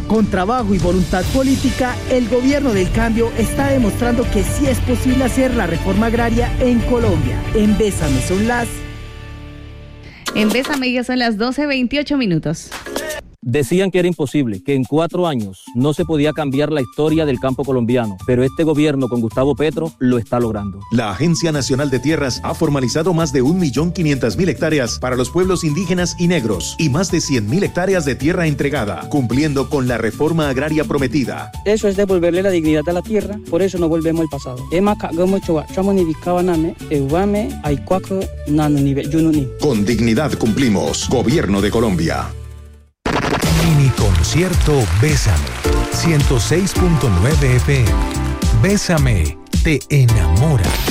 Con trabajo y voluntad política, el gobierno del cambio está demostrando que sí es posible hacer la reforma agraria en Colombia. En Bésame son las... En Bésame ya son las 12:28. Decían que era imposible, que en 4 años no se podía cambiar la historia del campo colombiano, pero este gobierno con Gustavo Petro lo está logrando. La Agencia Nacional de Tierras ha formalizado más de 1.500.000 hectáreas para los pueblos indígenas y negros y más de 100.000 hectáreas de tierra entregada, cumpliendo con la reforma agraria prometida. Eso es devolverle la dignidad a la tierra, por eso no volvemos al pasado. Con dignidad cumplimos. Gobierno de Colombia. Mini concierto Bésame, 106.9 FM. Bésame, te enamora.